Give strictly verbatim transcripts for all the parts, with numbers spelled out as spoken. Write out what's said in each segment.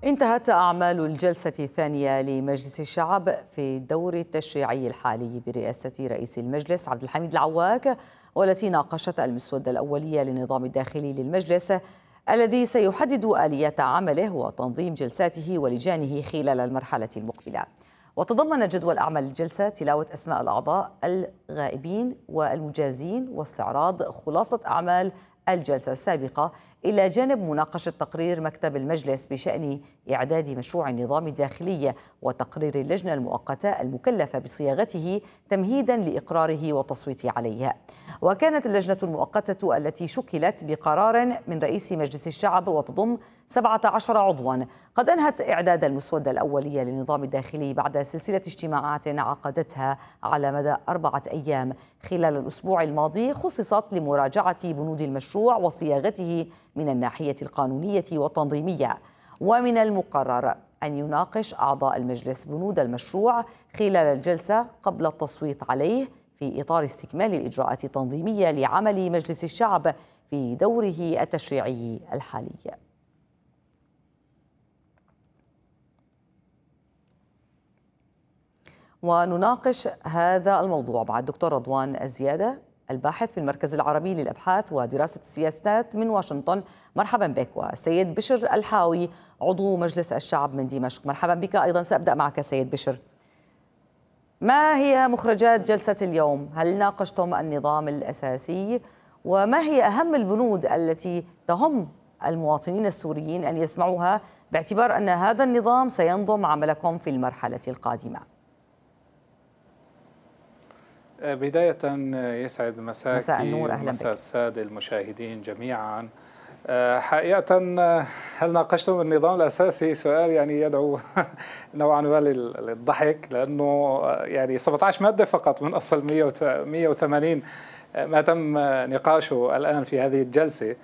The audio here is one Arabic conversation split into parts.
انتهت أعمال الجلسة الثانية لمجلس الشعب في الدور التشريعي الحالي برئاسة رئيس المجلس عبد الحميد العواك، والتي ناقشت المسودة الأولية للنظام الداخلي للمجلس الذي سيحدد آليات عمله وتنظيم جلساته ولجانه خلال المرحلة المقبلة. وتضمن جدول أعمال الجلسة تلاوة أسماء الأعضاء الغائبين والمجازين واستعراض خلاصة أعمال الجلسة السابقة، إلى جانب مناقشة تقرير مكتب المجلس بشأن إعداد مشروع النظام الداخلي وتقرير اللجنة المؤقتة المكلفة بصياغته تمهيدا لإقراره والتصويت عليه. وكانت اللجنة المؤقتة التي شكلت بقرار من رئيس مجلس الشعب وتضم سبعة عشر عضوا قد أنهت إعداد المسودة الأولية للنظام الداخلي بعد سلسلة اجتماعات عقدتها على مدى أربعة أيام خلال الأسبوع الماضي، خصصت لمراجعة بنود المشروع وصياغته من الناحية القانونية والتنظيمية. ومن المقرر أن يناقش أعضاء المجلس بنود المشروع خلال الجلسة قبل التصويت عليه في إطار استكمال الإجراءات التنظيمية لعمل مجلس الشعب في دوره التشريعي الحالي. ونناقش هذا الموضوع مع الدكتور رضوان الزيادة، الباحث في المركز العربي للأبحاث ودراسة السياسات من واشنطن. مرحبا بك. والسيد بشر الحاوي، عضو مجلس الشعب من دمشق. مرحبا بك أيضا. سأبدأ معك سيد بشر، ما هي مخرجات جلسة اليوم؟ هل ناقشتم النظام الأساسي؟ وما هي أهم البنود التي تهم المواطنين السوريين أن يسمعوها، باعتبار أن هذا النظام سينظم عملكم في المرحلة القادمة؟ بداية يسعد مساك مساء النور، أهلا مساء بك. السادة المشاهدين جميعا. حقيقة هل ناقشتم النظام الأساسي؟ سؤال يعني يدعو نوعا ما للضحك، لأنه يعني سبعة عشر مادة فقط من أصل مئة وثمانين ما تم نقاشه الآن في هذه الجلسة.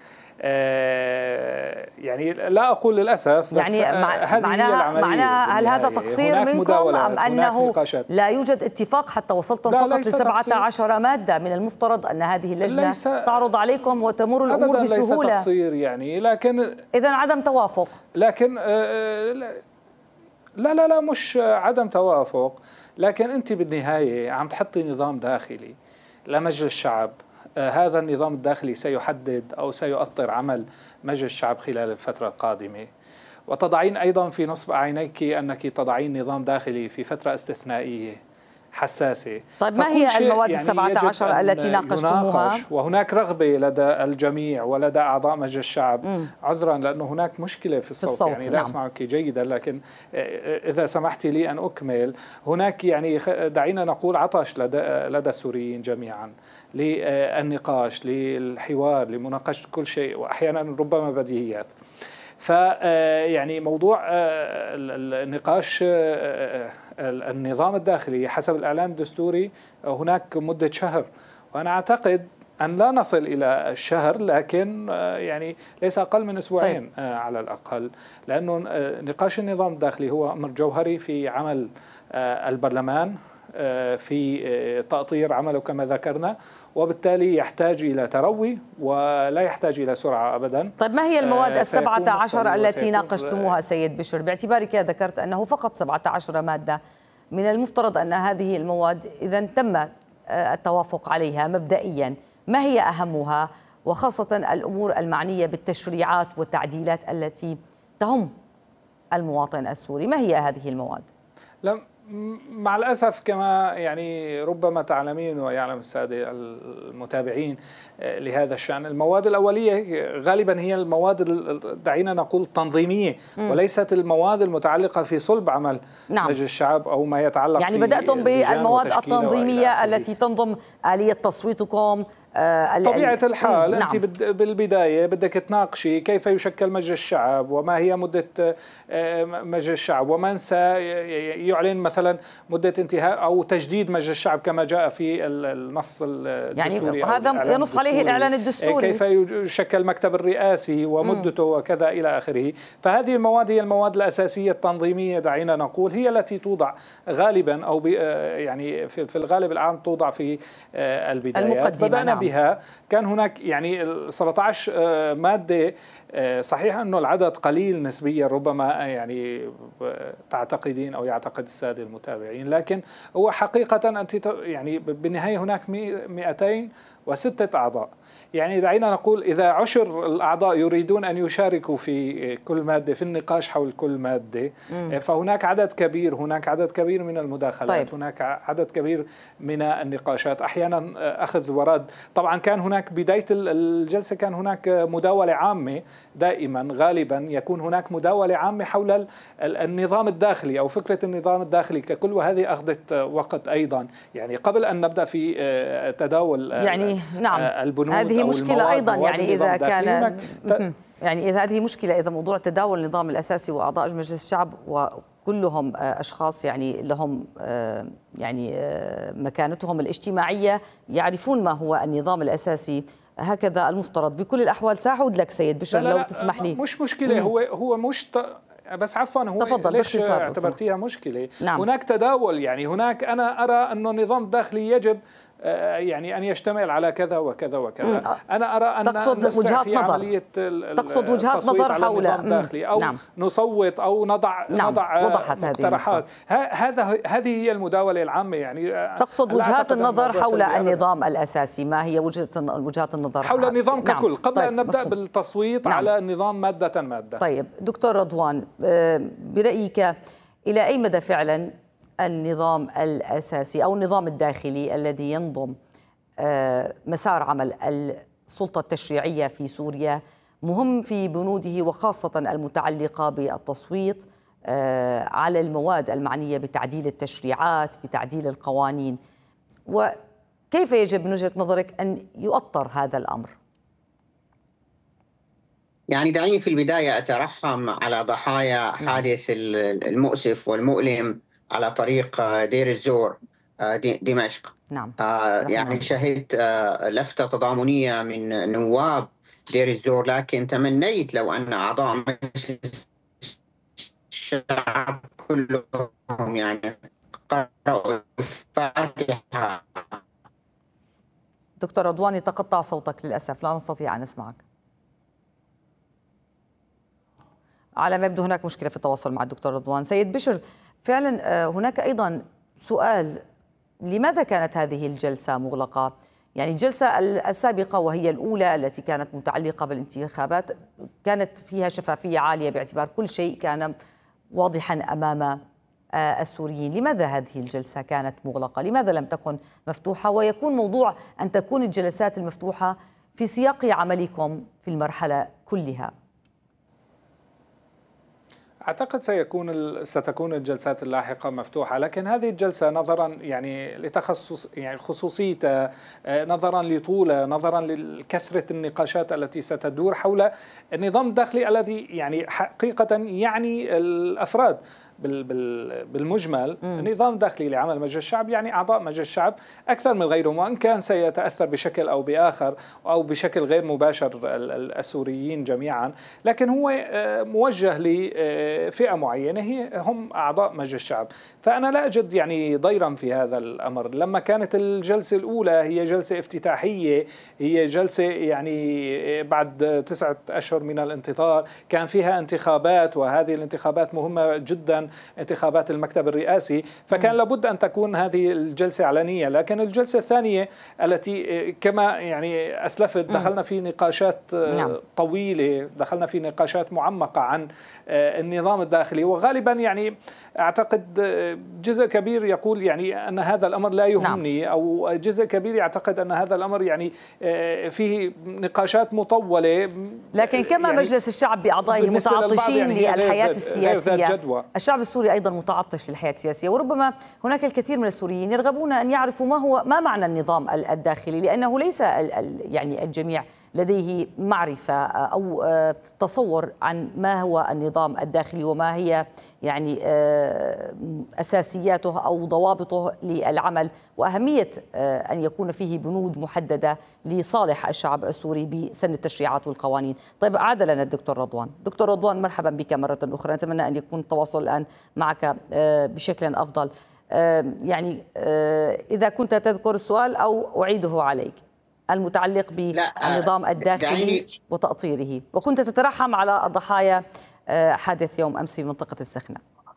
يعني لا أقول للأسف، بس يعني مع معناها معناها هل هذا تقصير منكم أم أنه لا يوجد اتفاق حتى وصلتم فقط لسبعة عشر مادة؟ من المفترض أن هذه اللجنة تعرض عليكم وتمر الأمور بسهولة. ليس تقصير يعني، لكن إذن عدم توافق. لكن لا لا لا مش عدم توافق، لكن أنت بالنهاية عم تحطي نظام داخلي لمجلس الشعب. هذا النظام الداخلي سيحدد أو سيؤطر عمل مجلس الشعب خلال الفترة القادمة، وتضعين أيضا في نصب عينيك أنك تضعين نظام داخلي في فترة استثنائية حساسة. طيب ما هي المواد يعني السبعة عشر التي ناقشتموها؟ وهناك رغبة لدى الجميع ولدى أعضاء مجلس الشعب. م. عذرا لأنه هناك مشكلة في الصوت, في الصوت يعني لا نعم. أسمعك جيدا، لكن إذا سمحت لي أن أكمل، هناك يعني دعينا نقول عطش لدى, لدى السوريين جميعا للنقاش، للحوار، لمناقشة كل شيء، وأحيانا ربما بديهيات. ف يعني موضوع النقاش النظام الداخلي حسب الإعلان الدستوري هناك مدة شهر، وأنا أعتقد أن لا نصل إلى الشهر، لكن يعني ليس أقل من أسبوعين طيب. على الأقل، لأنه نقاش النظام الداخلي هو أمر جوهري في عمل البرلمان، في تأطير عمله كما ذكرنا، وبالتالي يحتاج إلى تروي ولا يحتاج إلى سرعة أبدا. طيب ما هي المواد السبعة عشر التي ناقشتموها سيد بشر؟ باعتبارك ذكرت أنه فقط سبعة عشر مادة، من المفترض أن هذه المواد إذا تم التوافق عليها مبدئيا، ما هي أهمها، وخاصة الأمور المعنية بالتشريعات والتعديلات التي تهم المواطن السوري؟ ما هي هذه المواد؟ لم مع الأسف كما يعني ربما تعلمين ويعلم السادة المتابعين لهذا الشأن، المواد الأولية غالبا هي المواد دعينا نقول التنظيمية، م. وليست المواد المتعلقة في صلب عمل نعم. مجلس الشعب أو ما يتعلق يعني في بدأتم بالمواد التنظيمية التي تنظم آلية تصويتكم. طبيعة الحال نعم. أنت بالبداية بدك تناقشي كيف يشكل مجلس الشعب، وما هي مدة مجلس الشعب، ومن سيعلن مثلا مدة انتهاء أو تجديد مجلس الشعب كما جاء في النص الدستوري، يعني هذا ينص عليه الإعلان الدستوري، كيف يشكل المكتب الرئاسي ومدته م. وكذا إلى آخره. فهذه المواد هي المواد الأساسية التنظيمية دعينا نقول، هي التي توضع غالبا أو يعني في الغالب العام توضع في البدايات. بدأنا بها كان هناك يعني سبعة عشر مادة. صحيح أنه العدد قليل نسبيا ربما يعني تعتقدين أو يعتقد السادة المتابعين، لكن هو حقيقة أنت يعني بالنهاية هناك مئتين وستة أعضاء. يعني دعينا نقول إذا عشر الأعضاء يريدون أن يشاركوا في كل مادة في النقاش حول كل مادة، مم. فهناك عدد كبير هناك عدد كبير من المداخلات. طيب. هناك عدد كبير من النقاشات، أحيانا أخذ ورد. طبعا كان هناك بداية الجلسة كان هناك مداولة عامة، دائما غالبا يكون هناك مداولة عامة حول النظام الداخلي أو فكرة النظام الداخلي ككل، وهذه أخذت وقت أيضا. يعني قبل أن نبدأ في تداول يعني نعم البنود هذه مشكلة أيضا، يعني إذا كان يعني إذا هذه مشكلة إذا موضوع تداول النظام الأساسي وأعضاء مجلس الشعب وكلهم أشخاص يعني لهم يعني مكانتهم الاجتماعية يعرفون ما هو النظام الأساسي، هكذا المفترض بكل الأحوال. سأعود لك سيد بشر لو تسمح لي. مش مشكلة، مم. هو هو مش ت... بس عفوا هو تفضل ليش اعتبرتيها مشكلة؟ نعم. هناك تداول، يعني هناك أنا أرى أنه النظام الداخلي يجب يعني أن يشتمل على كذا وكذا وكذا. مم. أنا أرى أن تقصد وجهات في نظر. عملية تقصد وجهات نظر حول الداخلي أو نعم. نصوت أو نضع نعم. نضع وضحت مقترحات. هذا هذه هي المداولة العامة. يعني تقصد وجهات النظر حول النظام الأساسي، ما هي وجهة وجهات النظر حول النظام نعم. ككل قبل طيب. أن نبدأ مفهوم. بالتصويت نعم. على النظام مادة مادة. طيب دكتور رضوان، برأيك إلى أي مدى فعلا النظام الأساسي أو النظام الداخلي الذي ينظم مسار عمل السلطة التشريعية في سوريا مهم في بنوده، وخاصة المتعلقة بالتصويت على المواد المعنية بتعديل التشريعات بتعديل القوانين، وكيف يجب من وجهة نظرك أن يؤطر هذا الأمر؟ يعني دعيني في البداية أترحم على ضحايا حادث المؤسف والمؤلم على طريق دير الزور دمشق. نعم. آه يعني شهدت آه لفتة تضامنية من نواب دير الزور، لكن تمنيت لو أن أعضاء مجلس الشعب كلهم يعني قرأوا الفاتحة. دكتور رضوان تقطع صوتك للأسف، لا نستطيع أن نسمعك. على ما يبدو هناك مشكلة في التواصل مع الدكتور رضوان. سيد بشر، فعلا هناك أيضا سؤال، لماذا كانت هذه الجلسة مغلقة؟ يعني الجلسة السابقة وهي الأولى التي كانت متعلقة بالانتخابات كانت فيها شفافية عالية باعتبار كل شيء كان واضحا أمام السوريين. لماذا هذه الجلسة كانت مغلقة؟ لماذا لم تكن مفتوحة؟ ويكون موضوع أن تكون الجلسات المفتوحة في سياق عملكم في المرحلة كلها. أعتقد سيكون ستكون الجلسات اللاحقة مفتوحة، لكن هذه الجلسة نظرا يعني لتخصص يعني خصوصيتها، نظرا لطولها، نظرا لكثرة النقاشات التي ستدور حول النظام الداخلي الذي يعني حقيقة يعني الأفراد بالمجمل. النظام الداخلي لعمل مجلس الشعب يعني أعضاء مجلس الشعب أكثر من غيرهم، وإن كان سيتأثر بشكل أو بآخر أو بشكل غير مباشر السوريين جميعا، لكن هو موجه لفئة معينة هي هم أعضاء مجلس الشعب. فأنا لا أجد يعني ضيرا في هذا الأمر. لما كانت الجلسة الأولى هي جلسة افتتاحية، هي جلسة يعني بعد تسعة أشهر من الانتظار، كان فيها انتخابات، وهذه الانتخابات مهمة جدا، انتخابات المكتب الرئاسي، فكان لابد أن تكون هذه الجلسة علنية. لكن الجلسة الثانية التي كما يعني أسلفت دخلنا في نقاشات طويلة، دخلنا في نقاشات معمقة عن النظام الداخلي، وغالبا يعني أعتقد جزء كبير يقول يعني أن هذا الأمر لا يهمني، أو جزء كبير يعتقد أن هذا الأمر يعني فيه نقاشات مطولة. لكن كما يعني مجلس الشعب بأعضائه متعطشين يعني للحياة السياسية، الشعب السوري أيضا متعطش للحياة السياسية، وربما هناك الكثير من السوريين يرغبون أن يعرفوا ما هو ما معنى النظام الداخلي، لأنه ليس يعني الجميع لديه معرفة أو تصور عن ما هو النظام الداخلي وما هي يعني أساسياته أو ضوابطه للعمل، وأهمية أن يكون فيه بنود محددة لصالح الشعب السوري بسن التشريعات والقوانين. طيب عاد لنا الدكتور رضوان. دكتور رضوان مرحبا بك مرة أخرى، نتمنى أن يكون التواصل الآن معك بشكل أفضل. يعني إذا كنت تذكر السؤال أو أعيده عليك. المتعلق بالنظام الداخلي وتأطيره، وكنت تترحم على الضحايا حادث يوم أمس في منطقة السخنة.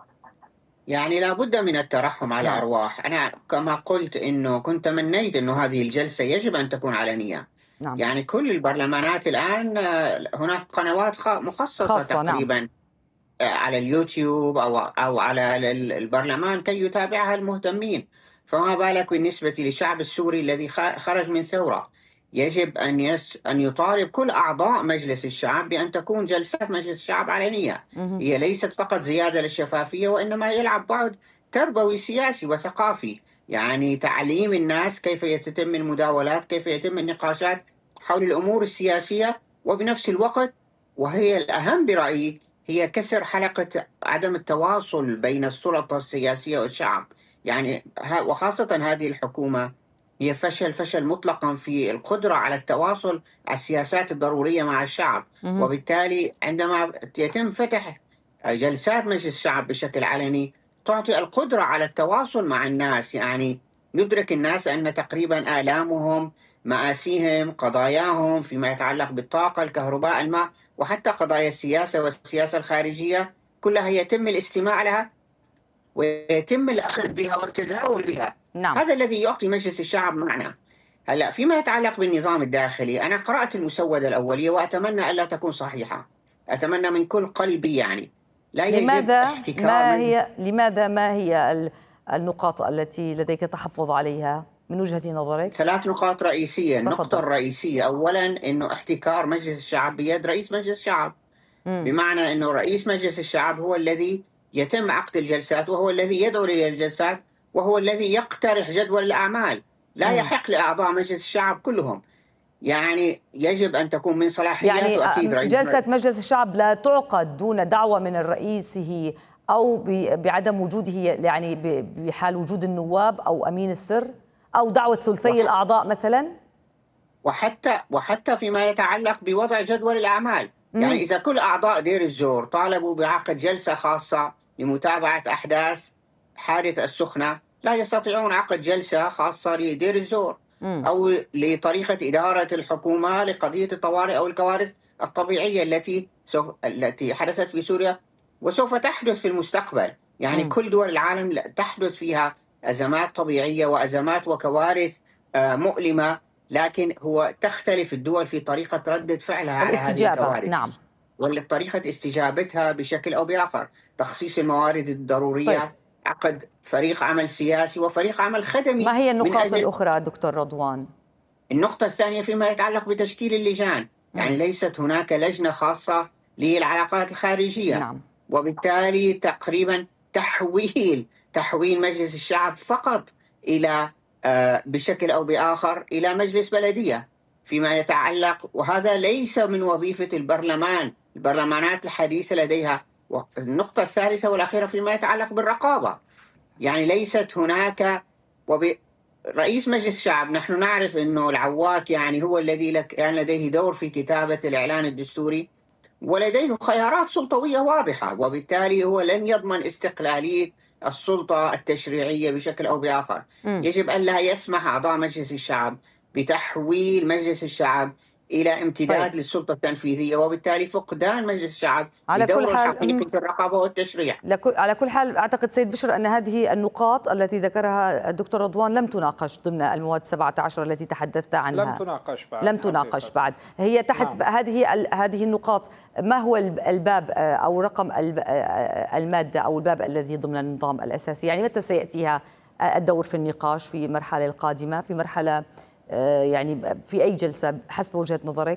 يعني لابد من الترحم على الأرواح. أنا كما قلت أنه كنت تمنيت أنه هذه الجلسة يجب أن تكون علنية. نعم. يعني كل البرلمانات الآن هناك قنوات مخصصة خاصة تقريبا نعم. على اليوتيوب أو أو على البرلمان كي يتابعها المهتمين، فما بالك بالنسبة للشعب السوري الذي خرج من ثورة. يجب أن يس أن يطالب كل أعضاء مجلس الشعب بأن تكون جلسات مجلس الشعب علنية. هي ليست فقط زيادة للشفافية، وإنما يلعب بعد تربوي سياسي وثقافي، يعني تعليم الناس كيف يتم المداولات، كيف يتم النقاشات حول الأمور السياسية، وبنفس الوقت وهي الأهم برأيي هي كسر حلقة عدم التواصل بين السلطة السياسية والشعب. يعني وخاصة هذه الحكومة هي فشل فشل مطلقا في القدرة على التواصل على السياسات الضرورية مع الشعب. وبالتالي عندما يتم فتح جلسات مجلس الشعب بشكل علني تعطي القدرة على التواصل مع الناس، يعني يدرك الناس أن تقريبا آلامهم، مآسيهم، قضاياهم فيما يتعلق بالطاقة، الكهرباء، الماء، وحتى قضايا السياسة والسياسة الخارجية كلها يتم الاستماع لها ويتم الأخذ بها والتداول بها. نعم. هذا الذي يعطي مجلس الشعب معنى. هلا فيما يتعلق بالنظام الداخلي، أنا قرأت المسودة الأولية وأتمنى ألا تكون صحيحة، أتمنى من كل قلبي. يعني لا يجب لماذا احتكار ما من... هي لماذا ما هي النقاط التي لديك تحفظ عليها من وجهة نظرك؟ ثلاث نقاط رئيسية. النقطة الرئيسية أولا أنه احتكار مجلس الشعب بيد رئيس مجلس الشعب، م. بمعنى أنه رئيس مجلس الشعب هو الذي يتم عقد الجلسات، وهو الذي يدعو إلى الجلسات، وهو الذي يقترح جدول الأعمال. لا م. يحق لأعضاء مجلس الشعب كلهم. يعني يجب أن تكون من صلاحياته يعني أكيد رئيس جلسة رئيس. مجلس الشعب لا تعقد دون دعوة من رئيسه أو بعدم وجوده، يعني بحال وجود النواب أو أمين السر أو دعوة ثلثي وح... الأعضاء مثلا، وحتى وحتى فيما يتعلق بوضع جدول الأعمال. مم. يعني إذا كل أعضاء دير الزور طالبوا بعقد جلسة خاصة لمتابعة أحداث حادث السخنة، لا يستطيعون عقد جلسة خاصة لدير الزور مم. أو لطريقة إدارة الحكومة لقضية الطوارئ أو الكوارث الطبيعية التي سوف... التي حدثت في سوريا وسوف تحدث في المستقبل. يعني مم. كل دول العالم تحدث فيها أزمات طبيعية وأزمات وكوارث مؤلمة، لكن هو تختلف الدول في طريقة ردة فعلها على هذه الكوارث. نعم. وطريقة استجابتها بشكل أو بآخر، تخصيص الموارد الضرورية، طيب. عقد فريق عمل سياسي وفريق عمل خدمي. ما هي النقاط الأخرى دكتور رضوان؟ النقطة الثانية فيما يتعلق بتشكيل اللجان. يعني ليست هناك لجنة خاصة للعلاقات الخارجية. نعم. وبالتالي تقريبا تحويل تحويل مجلس الشعب فقط إلى بشكل أو بآخر إلى مجلس بلدية فيما يتعلق، وهذا ليس من وظيفة البرلمان. البرلمانات الحديثة لديها. النقطة الثالثة والأخيرة فيما يتعلق بالرقابة، يعني ليست هناك وب... رئيس مجلس الشعب نحن نعرف أنه العواك يعني هو الذي لك يعني لديه دور في كتابة الإعلان الدستوري ولديه خيارات سلطوية واضحة، وبالتالي هو لن يضمن استقلالية السلطة التشريعية بشكل أو بآخر. م. يجب أن لا يسمح أعضاء مجلس الشعب بتحويل مجلس الشعب إلى امتداد طيب. للسلطة التنفيذية، وبالتالي فقدان مجلس الشعب على كل حال حقيقي في الرقابة والتشريع. على كل حال أعتقد سيد بشر أن هذه النقاط التي ذكرها الدكتور رضوان لم تناقش ضمن المواد سبعة عشر التي تحدثت عنها. لم تناقش بعد. لم تناقش بعد. هي تحت نعم. هذه هذه النقاط. ما هو الباب أو رقم المادة أو الباب الذي ضمن النظام الأساسي؟ يعني متى سيأتيها الدور في النقاش في المرحلة القادمة، في مرحلة يعني في أي جلسة حسب وجهة نظرك؟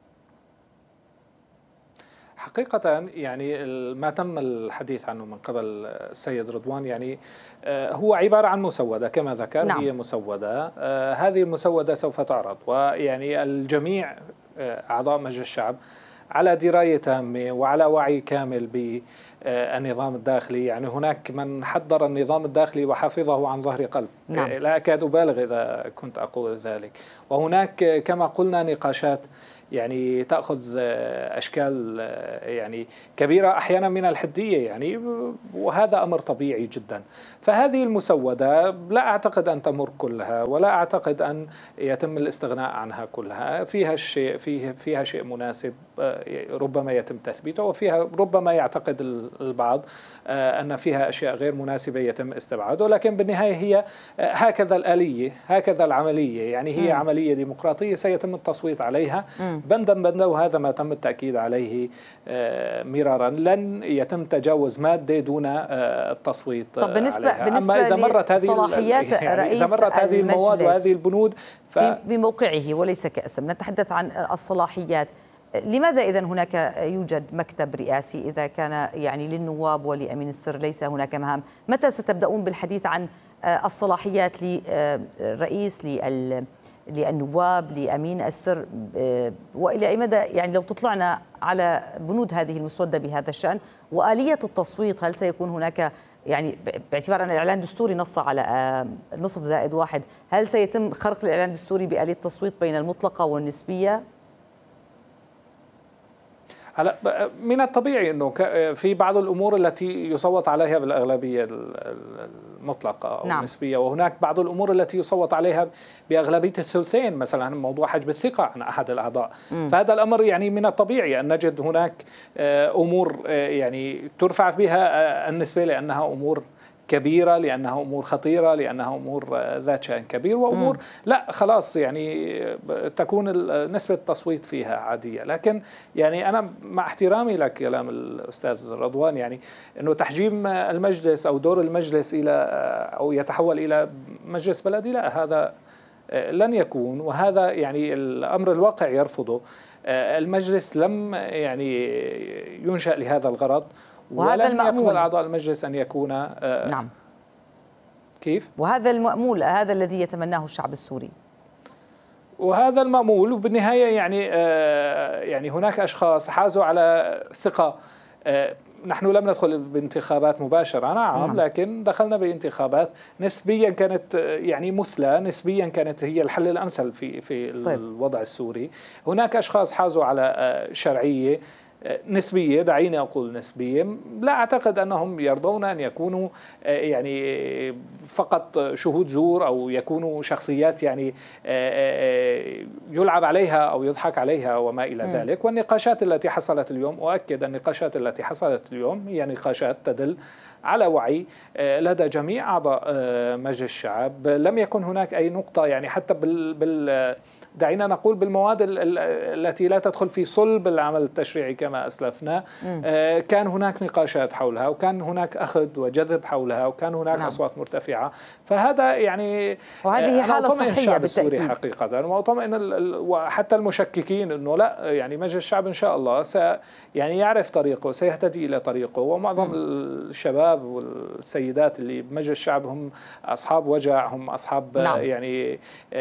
حقيقة يعني ما تم الحديث عنه من قبل السيد رضوان يعني هو عبارة عن مسودة كما ذكر. نعم. هي مسودة، هذه المسودة سوف تعرض، ويعني الجميع أعضاء مجلس الشعب على دراية تامة وعلى وعي كامل بالنظام الداخلي. يعني هناك من حضر النظام الداخلي وحفظه عن ظهر قلب. نعم. لا أكاد أبالغ إذا كنت أقول ذلك. وهناك كما قلنا نقاشات يعني تأخذ أشكال يعني كبيرة أحيانا من الحدية يعني، وهذا أمر طبيعي جدا. فهذه المسودة لا أعتقد أن تمر كلها، ولا أعتقد أن يتم الاستغناء عنها كلها. فيها الشيء فيه فيها شيء مناسب ربما يتم تثبيته، وفيها ربما يعتقد البعض أن فيها أشياء غير مناسبة يتم استبعاده. لكن بالنهاية هي هكذا الآلية، هكذا العملية، يعني هي م. عملية ديمقراطية سيتم التصويت عليها م. بندا بندا، وهذا ما تم التأكيد عليه مرارا. لن يتم تجاوز مادة دون التصويت طب بالنسبة عليها. بالنسبة أما إذا مرت هذه صلاحيات يعني رئيس إذا مرت هذه المواد وهذه البنود ف... بموقعه وليس كأسم، نتحدث عن الصلاحيات. لماذا إذا هناك يوجد مكتب رئاسي إذا كان يعني للنواب ولأمين السر ليس هناك مهام؟ متى ستبدأون بالحديث عن الصلاحيات للرئيس، للنواب، لأمين السر، وإلى أي مدى يعني لو تطلعنا على بنود هذه المسودة بهذا الشأن وآلية التصويت؟ هل سيكون هناك يعني باعتبار أن الإعلان الدستوري نص على نصف زائد واحد، هل سيتم خرق الإعلان الدستوري بآلية التصويت بين المطلقة والنسبية؟ هلا من الطبيعي انه في بعض الامور التي يصوت عليها بالاغلبيه المطلقه او نعم. النسبيه، وهناك بعض الامور التي يصوت عليها باغلبيه الثلثين، مثلا موضوع حجب الثقه عن احد الاعضاء. م. فهذا الامر يعني من الطبيعي ان نجد هناك امور يعني ترفع بها النسبه لانها امور كبيرة، لأنها أمور خطيرة، لأنها أمور ذات شأن كبير، وأمور م. لا خلاص يعني تكون نسبة التصويت فيها عادية. لكن يعني أنا مع احترامي لك كلام الأستاذ رضوان، يعني أنه تحجيم المجلس أو دور المجلس إلى أو يتحول إلى مجلس بلدي، لا، هذا لن يكون، وهذا يعني الأمر الواقع يرفضه. المجلس لم يعني ينشأ لهذا الغرض، وهذا المأمول يقبل أعضاء المجلس أن يكون آه نعم كيف؟ وهذا المأمول، هذا الذي يتمناه الشعب السوري، وهذا المأمول. وبالنهاية يعني آه يعني هناك أشخاص حازوا على ثقة. آه نحن لم ندخل بانتخابات مباشرة، نعم, نعم لكن دخلنا بانتخابات نسبيا كانت يعني مثلى، نسبيا كانت هي الحل الأمثل في في طيب. الوضع السوري. هناك أشخاص حازوا على آه شرعية نسبية، دعيني أقول نسبية. لا أعتقد أنهم يرضون أن يكونوا يعني فقط شهود زور أو يكونوا شخصيات يعني يلعب عليها أو يضحك عليها وما إلى ذلك. والنقاشات التي حصلت اليوم، أؤكد النقاشات التي حصلت اليوم هي نقاشات تدل على وعي لدى جميع أعضاء مجلس الشعب. لم يكن هناك أي نقطة يعني حتى بال, بال دعينا نقول بالمواد التي لا تدخل في صلب العمل التشريعي كما أسلفنا، آه كان هناك نقاشات حولها، وكان هناك أخذ وجذب حولها، وكان هناك نعم. أصوات مرتفعة. فهذا يعني وهذه حالة صحية بالتأكيد حقيقة، وأطمئن وحتى المشككين أنه لا، يعني مجلس الشعب إن شاء الله سي يعني يعرف طريقه، سيهتدي إلى طريقه. ومعظم م. الشباب والسيدات اللي بمجلس الشعب هم أصحاب وجع، هم أصحاب نعم. يعني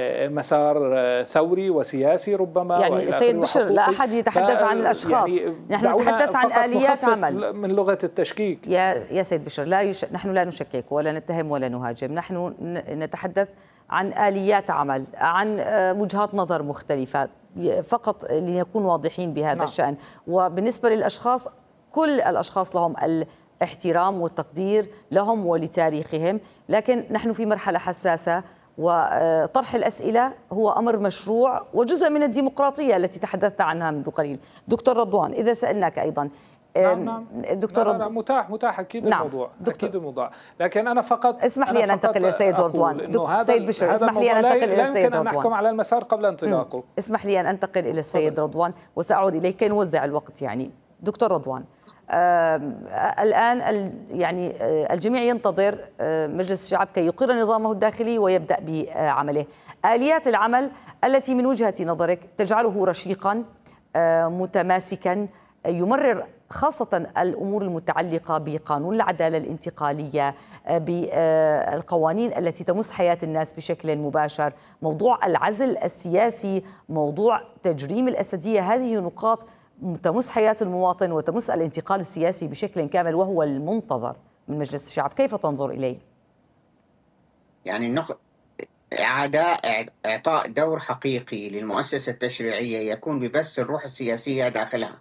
مسار ثوري وسياسي ربما. يعني سيد بشر، لا أحد يتحدث عن الأشخاص، يعني نحن نتحدث عن آليات عمل من لغة التشكيك. يا يا سيد بشر، لا يش... نحن لا نشكك ولا نتهم ولا نهاجم، نحن نتحدث عن آليات عمل، عن وجهات نظر مختلفة، فقط لنكون واضحين بهذا نعم. الشأن. وبالنسبة للأشخاص، كل الأشخاص لهم الاحترام والتقدير لهم ولتاريخهم، لكن نحن في مرحلة حساسة، وطرح الأسئلة هو أمر مشروع وجزء من الديمقراطية التي تحدثت عنها منذ قليل. دكتور رضوان، إذا سألناك أيضا نعم نعم دكتور رضوان. نعم متاح متاح أكيد نعم الموضوع دكتور. أكيد الموضوع، لكن أنا فقط اسمح لي أن أنتقل إلى السيد رضوان. سيد بشر، اسمح لي أن أنتقل إلى السيد رضوان. لا يمكن أن نحكم على المسار قبل انطلاقه. اسمح لي أن أنتقل إلى السيد رضوان وسأعود إليك كي نوزع الوقت. يعني دكتور رضوان، آه الآن يعني آه الجميع ينتظر آه مجلس الشعب كي يقر نظامه الداخلي ويبدأ بعمله. آليات العمل التي من وجهة نظرك تجعله رشيقا آه متماسكا، يمرر خاصة الأمور المتعلقة بقانون العدالة الانتقالية، بالقوانين التي تمس حياة الناس بشكل مباشر، موضوع العزل السياسي، موضوع تجريم الأسدية، هذه نقاط تمس حياة المواطن وتمس الانتقال السياسي بشكل كامل، وهو المنتظر من مجلس الشعب. كيف تنظر إليه؟ يعني النق... إعادة إعطاء دور حقيقي للمؤسسة التشريعية يكون ببث الروح السياسية داخلها،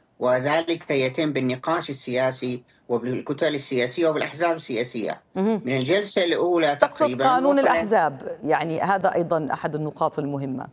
وذلك يتم بالنقاش السياسي وبالكتل السياسية وبالأحزاب السياسية. من الجلسة الأولى تقصد قانون الأحزاب، يعني هذا أيضا أحد النقاط المهمة،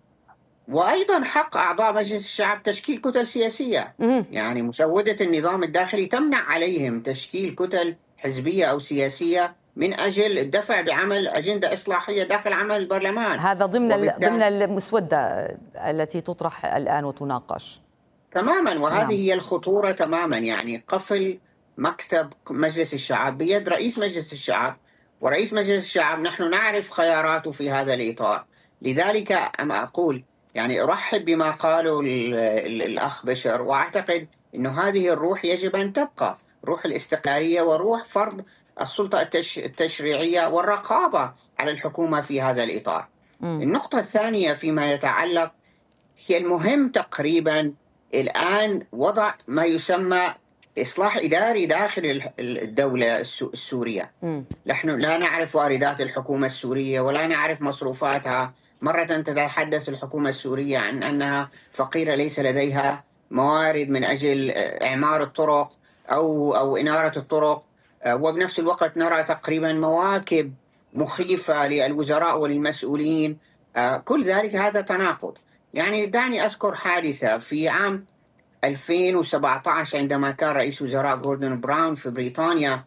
وأيضا حق أعضاء مجلس الشعب تشكيل كتل سياسية. يعني مسودة النظام الداخلي تمنع عليهم تشكيل كتل حزبية أو سياسية من أجل الدفع بعمل أجندة إصلاحية داخل عمل البرلمان. هذا ضمن ضمن المسودة التي تطرح الآن وتناقش تماما، وهذه نعم. هي الخطورة تماما. يعني قفل مكتب مجلس الشعب بيد رئيس مجلس الشعب، ورئيس مجلس الشعب نحن نعرف خياراته في هذا الإطار. لذلك أنا أقول يعني أرحب بما قاله الأخ بشر، وأعتقد أنه هذه الروح يجب أن تبقى، روح الاستقلالية وروح فرض السلطة التشريعية والرقابة على الحكومة في هذا الإطار. م. النقطة الثانية فيما يتعلق هي المهم تقريبا الآن وضع ما يسمى إصلاح إداري داخل الدولة السورية. م. نحن لا نعرف واردات الحكومة السورية ولا نعرف مصروفاتها. مرة تتحدث الحكومة السورية عن أنها فقيرة ليس لديها موارد من أجل إعمار الطرق أو أو إنارة الطرق، وبنفس الوقت نرى تقريبا مواكب مخيفة للوزراء وللمسؤولين. كل ذلك هذا تناقض. يعني دعني أذكر حادثة في عام ألفين وسبعة عشر عندما كان رئيس وزراء جوردون براون في بريطانيا،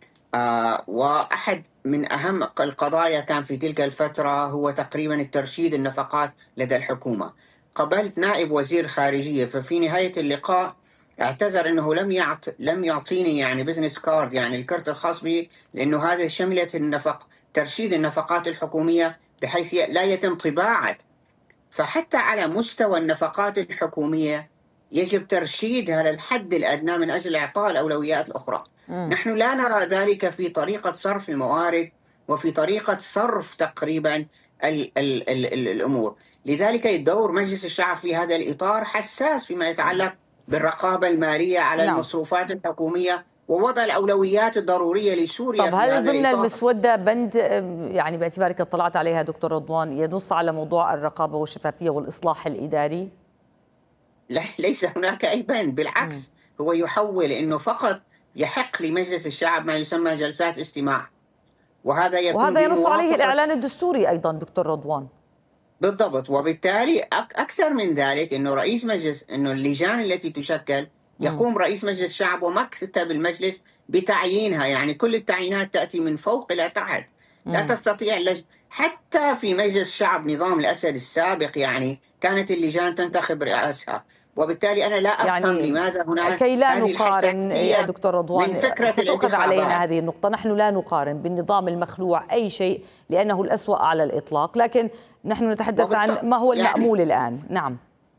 آه وأحد من أهم القضايا كان في تلك الفترة هو تقريبا الترشيد النفقات لدى الحكومة. قابلت نائب وزير خارجية، ففي نهاية اللقاء اعتذر أنه لم يعط لم يعطيني يعني بزنس كارد، يعني الكرت الخاص به، لأنه هذا شملت النفق ترشيد النفقات الحكومية بحيث لا يتم طباعة. فحتى على مستوى النفقات الحكومية يجب ترشيدها للحد الأدنى من أجل إعطاء الأولويات الأخرى. م. نحن لا نرى ذلك في طريقة صرف الموارد وفي طريقة صرف تقريبا ال ال ال ال الأمور. لذلك دور مجلس الشعب في هذا الإطار حساس فيما يتعلق بالرقابة المالية على نعم. المصروفات الحكومية ووضع الأولويات الضرورية لسوريا. طب هل ضمن المسودة بند يعني باعتبارك اطلعت عليها دكتور رضوان ينص على موضوع الرقابة والشفافية والإصلاح الإداري؟ لا، ليس هناك أي بند، بالعكس م. هو يحول أنه فقط يحق لمجلس الشعب ما يسمى جلسات استماع، وهذا يكون وهذا ينص عليه الإعلان الدستوري أيضا دكتور رضوان. بالضبط. وبالتالي أكثر من ذلك أنه رئيس مجلس أنه اللجان التي تشكل يقوم رئيس مجلس الشعب ومكتب المجلس بتعيينها. يعني كل التعيينات تأتي من فوق إلى تحت، لا تستطيع اللج... حتى في مجلس الشعب نظام الأسد السابق يعني كانت اللجان تنتخب رئاسها. وبالتالي أنا لا أفهم يعني لماذا هناك كي لا نقارن يا دكتور رضوان، ستؤخذ علينا هذه النقطة. نحن لا نقارن بالنظام المخلوع أي شيء لأنه الأسوأ على الإطلاق، لكن نحن نتحدث عن ما هو المأمول يعني الآن. نعم،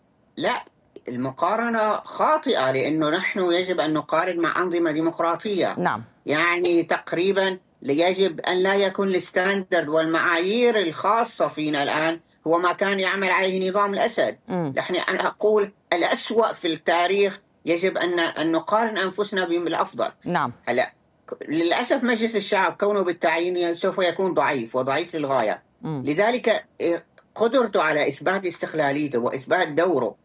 لا، المقارنة خاطئة، لأنه نحن يجب أن نقارن مع أنظمة ديمقراطية. نعم، يعني تقريبا يجب أن لا يكون الستاندرد والمعايير الخاصة فينا الآن هو ما كان يعمل عليه نظام الأسد. نحن أنا أقول الأسوأ في التاريخ يجب أن أن نقارن أنفسنا بالأفضل. نعم. هلا للأسف مجلس الشعب كونه بالتعيين سوف يكون ضعيف وضعيف للغاية. مم. لذلك قدرته على إثبات استقلاليته وإثبات دوره،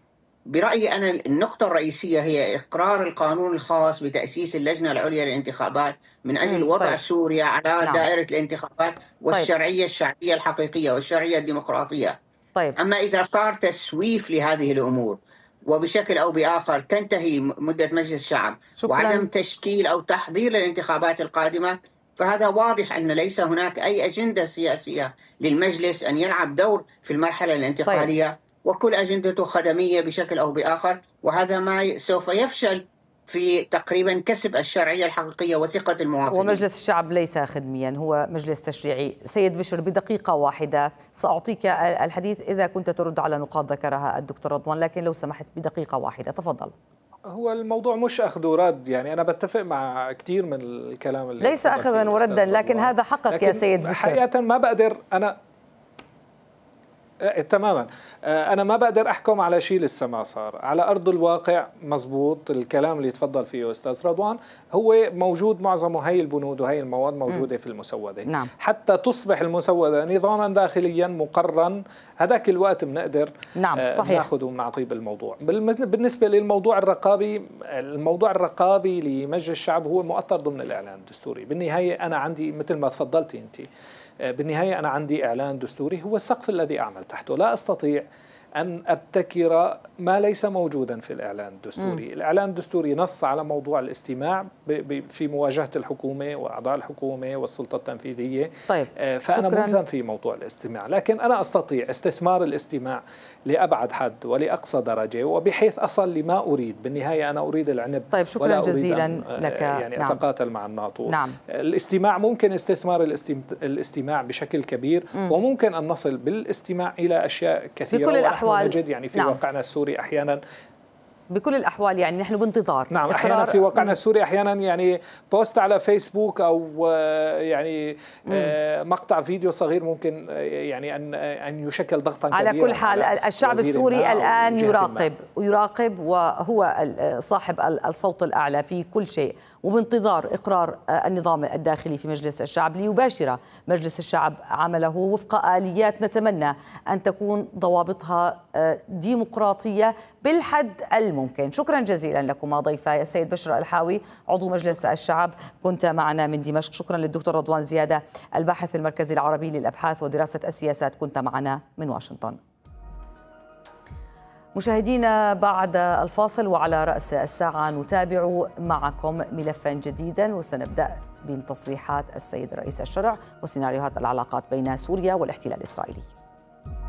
برأيي أنا النقطة الرئيسية هي إقرار القانون الخاص بتأسيس اللجنة العليا للانتخابات من أجل مم. وضع طيب. سوريا على نعم. دائرة الانتخابات والشرعية طيب. الشعبية الحقيقية والشرعية الديمقراطية. طيب. أما إذا صار تسويف لهذه الأمور وبشكل أو بآخر تنتهي مدة مجلس الشعب شكراً. وعدم تشكيل أو تحضير للانتخابات القادمة، فهذا واضح أن ليس هناك أي أجندة سياسية للمجلس أن يلعب دور في المرحلة الانتقالية. طيب. وكل أجندته خدمية بشكل أو بآخر، وهذا ما سوف يفشل في تقريبا كسب الشرعية الحقيقية وثقة المواطنين. ومجلس الشعب ليس خدميا، هو مجلس تشريعي. سيد بشر، بدقيقة واحدة سأعطيك الحديث إذا كنت ترد على نقاط ذكرها الدكتور رضوان، لكن لو سمحت بدقيقة واحدة تفضل. هو الموضوع مش أخذ ورد، يعني أنا بتفق مع كثير من الكلام اللي ليس أخذا وردا، لكن هذا حقك يا سيد بشر. حقيقة ما بقدر أنا تماما. أنا ما بقدر أحكم على شيء لسه ما صار على أرض الواقع. مزبوط الكلام اللي تفضل فيه أستاذ رضوان، هو موجود معظمه هاي البنود وهي المواد موجودة م. في المسودة. نعم. حتى تصبح المسودة نظاما داخليا مقرا، هذاك الوقت بنقدر نعم صحيح ناخذ ونعطيه بالموضوع. بالنسبة للموضوع الرقابي، الموضوع الرقابي لمجلس الشعب هو مؤطر ضمن الإعلان الدستوري. بالنهاية أنا عندي مثل ما تفضلتي أنت، بالنهاية أنا عندي إعلان دستوري هو السقف الذي أعمل تحته، لا أستطيع أن أبتكر ما ليس موجودا في الإعلان الدستوري. م. الإعلان الدستوري نص على موضوع الاستماع في مواجهة الحكومة وأعضاء الحكومة والسلطة التنفيذية. طيب. فأنا شكراً. ملزم في موضوع الاستماع، لكن أنا أستطيع استثمار الاستماع لأبعد حد ولأقصى درجة وبحيث أصل لما أريد. بالنهاية أنا أريد العنب. طيب شكرا ولا جزيلا أريد لك. يعني نعم. أتقاتل مع الناطور. نعم. الاستماع ممكن استثمار الاستماع بشكل كبير، م. وممكن أن نصل بالاستماع إلى أشياء كثيرة. بكل الأحوال نجد يعني في نعم. واقعنا السوري أحيانا بكل الأحوال يعني نحن بانتظار. نعم أحيانا في واقعنا السوري أحيانا يعني بوست على فيسبوك أو يعني مم. مقطع فيديو صغير ممكن يعني أن أن يشكل ضغطا كبيرا. على كل حال الشعب السوري الآن يراقب ويراقب وهو صاحب الصوت الأعلى في كل شيء، وبانتظار إقرار النظام الداخلي في مجلس الشعب ليباشر مجلس الشعب عمله وفق آليات نتمنى أن تكون ضوابطها ديمقراطية بالحد الممكن. شكرا جزيلا لكما ضيفي السيد بشر الحاوي عضو مجلس الشعب كنت معنا من دمشق، شكرا للدكتور رضوان زيادة الباحث المركزي العربي للأبحاث ودراسة السياسات كنت معنا من واشنطن. مشاهدينا بعد الفاصل وعلى رأس الساعة نتابع معكم ملفا جديدا، وسنبدأ من تصريحات السيد رئيس الشرع وسيناريوهات العلاقات بين سوريا والاحتلال الإسرائيلي.